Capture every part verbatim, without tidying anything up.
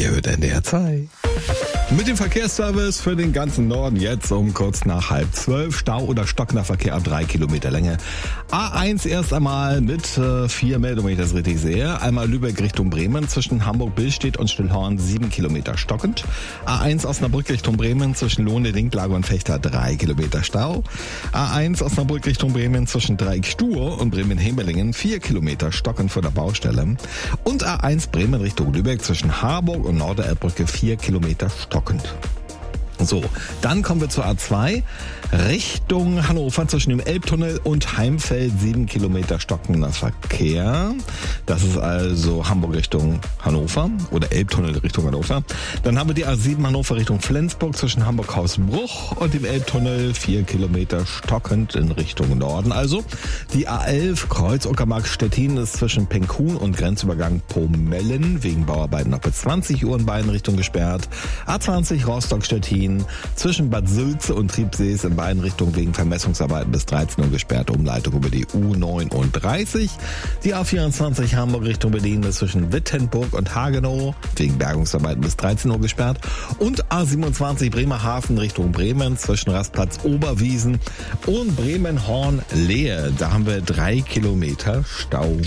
Ihr hört N D R zwei. Mit dem Verkehrsservice für den ganzen Norden jetzt um kurz nach halb zwölf. Stau oder stockender Verkehr ab drei Kilometer Länge. A eins erst einmal mit äh, vier Meldungen, wenn ich das richtig sehe. Einmal Lübeck Richtung Bremen zwischen Hamburg-Billstedt und Stillhorn sieben Kilometer stockend. A eins Osnabrück Richtung Bremen zwischen Lohne, Dinklage und Fechter drei Kilometer Stau. A eins Osnabrück Richtung Bremen zwischen Dreieck-Stur und Bremen-Hemelingen vier Kilometer stockend vor der Baustelle. Und A eins Bremen Richtung Lübeck zwischen Harburg und Norderelbbrücke vier Kilometer stockend. So, dann kommen wir zur A zwei Richtung Hannover zwischen dem Elbtunnel und Heimfeld sieben Kilometer stockender Verkehr. Das ist also Hamburg Richtung Hannover oder Elbtunnel Richtung Hannover. Dann haben wir die A sieben Hannover Richtung Flensburg zwischen Hamburg-Hausbruch und dem Elbtunnel vier Kilometer stockend in Richtung Norden. Also die A elf Kreuz-Uckermark-Stettin ist zwischen Penkhuhn und Grenzübergang Pomellen wegen Bauarbeiten noch bis zwanzig Uhr in beiden Richtungen gesperrt. A zwanzig Rostock-Stettin zwischen Bad Sülze und Triebsees in beiden Richtungen wegen Vermessungsarbeiten bis dreizehn Uhr gesperrt. Umleitung über die U neununddreißig. Die A vierundzwanzig Hamburg Richtung Berlin ist zwischen Wittenburg und Hagenow wegen Bergungsarbeiten bis dreizehn Uhr gesperrt. Und A siebenundzwanzig Bremerhaven Richtung Bremen zwischen Rastplatz Oberwiesen und Bremen-Horn-Lehe. Da haben wir drei Kilometer Stau.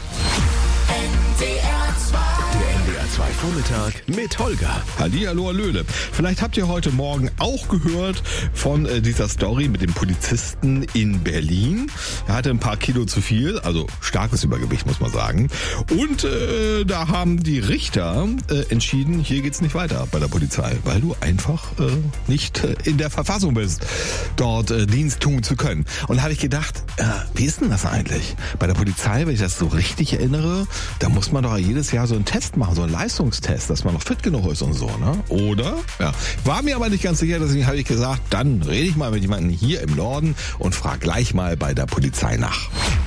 Vormittag mit Holger. Hallihallo, Hallöle. Vielleicht habt ihr heute Morgen auch gehört von äh, dieser Story mit dem Polizisten in Berlin. Er hatte ein paar Kilo zu viel, also starkes Übergewicht, muss man sagen. Und äh, da haben die Richter äh, entschieden, hier geht's nicht weiter bei der Polizei, weil du einfach äh, nicht äh, in der Verfassung bist, dort äh, Dienst tun zu können. Und da habe ich gedacht, äh, wie ist denn das eigentlich? Bei der Polizei, wenn ich das so richtig erinnere, da muss man doch jedes Jahr so einen Test machen, so einen Leistungstest, dass man noch fit genug ist und so, ne? Oder? Ja. War mir aber nicht ganz sicher, deswegen habe ich gesagt, dann rede ich mal mit jemandem hier im Norden und frage gleich mal bei der Polizei nach.